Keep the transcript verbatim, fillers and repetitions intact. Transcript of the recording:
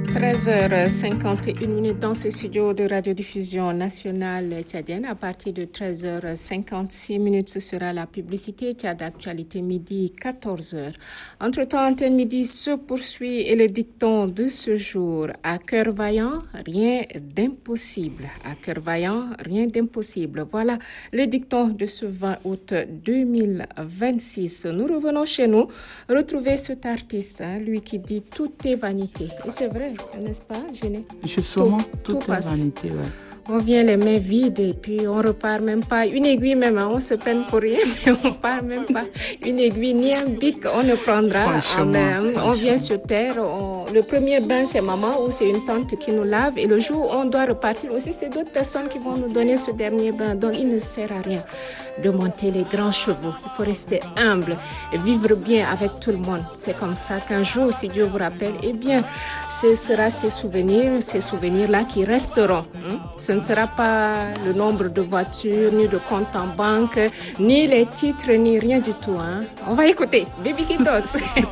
treize heures cinquante et une minutes dans ce studio de radiodiffusion nationale tchadienne. À partir de treize heures cinquante-six minutes, ce sera la publicité Tchad Actualité midi quatorze heures. Entre-temps, Antenne Midi se poursuit et le dicton de ce jour. À cœur vaillant, rien d'impossible. À cœur vaillant, rien d'impossible. Voilà le dicton de ce vingt août deux mille vingt-six. Nous revenons chez nous, retrouver cet artiste, hein, lui qui dit tout est vanité. Et c'est vrai, n'est-ce pas, Géné? Justement, tout, tout, tout est passe. vanité, ouais. On vient les mains vides et puis on repart même pas une aiguille même, hein, on se peine pour rien, mais on part même pas une aiguille ni un bic, on ne prendra en main. On vient sur terre, on... le premier bain c'est maman ou c'est une tante qui nous lave et le jour où on doit repartir aussi c'est d'autres personnes qui vont nous donner ce dernier bain. Donc il ne sert à rien de monter les grands chevaux. Il faut rester humble et vivre bien avec tout le monde. C'est comme ça qu'un jour, si Dieu vous rappelle, eh bien, ce sera ces souvenirs, ces souvenirs-là qui resteront. Hein? Ce ne sera pas le nombre de voitures, ni de comptes en banque, ni les titres, ni rien du tout. Hein? On va écouter Baby Kitos.